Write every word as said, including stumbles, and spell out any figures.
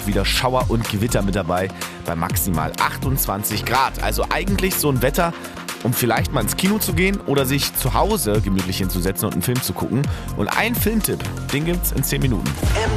wieder Schauer und Gewitter mit dabei bei maximal achtundzwanzig Grad. Also eigentlich so ein Wetter, um vielleicht mal ins Kino zu gehen oder sich zu Hause gemütlich hinzusetzen und einen Film zu gucken. Und einen Filmtipp, den gibt's in zehn Minuten.